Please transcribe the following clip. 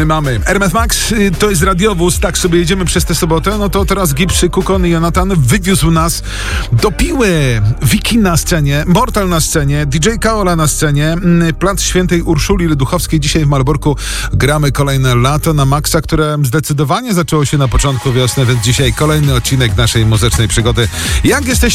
Mamy RMF Max, to jest radiowóz, tak sobie jedziemy przez tę sobotę, no to teraz Gibbs, Kukon i Jonathan wywiózł nas do Piły. Wiki na scenie, Mortal na scenie, DJ Kaola na scenie, Plac Świętej Urszuli Ryduchowskiej. Dzisiaj w Malborku gramy kolejne lato na Maxa, które zdecydowanie zaczęło się na początku wiosny, więc dzisiaj kolejny odcinek naszej muzycznej przygody. Jak jesteś